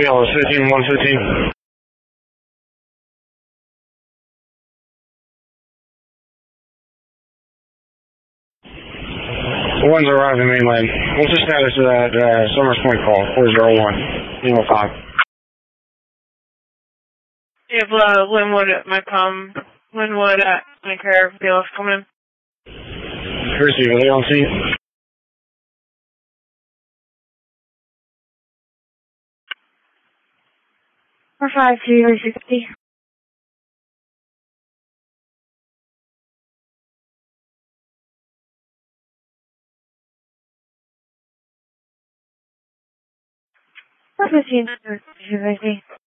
有140. One's arriving mainland. What's the status of that Summers Point call? 401. Lima 5. Yeah, Linwood at Linwood at Medicare BLS coming in. Chrissy, are they on scene? We're 5-360. We're 15-360.